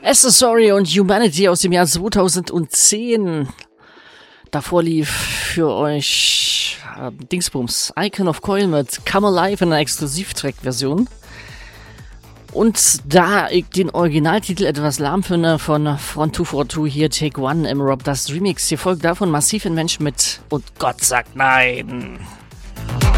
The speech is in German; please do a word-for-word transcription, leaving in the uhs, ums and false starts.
Accessory und Humanity aus dem Jahr zweitausendzehn. Davor lief für euch äh, Dingsbums Icon of Coil mit Come Alive in einer Exklusivtrack-Version. Und da ich den Originaltitel etwas lahm finde von Front zwei vier zwei hier, Take One im Rob Dust Remix, hier folgt davon Massive Invention mit Und Gott sagt nein.